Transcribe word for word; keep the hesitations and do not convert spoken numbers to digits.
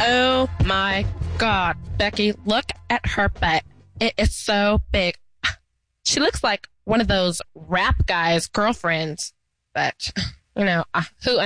Oh my God, Becky, look at her butt. It is so big. She looks like one of those rap guys' girlfriends. But, you know, uh, who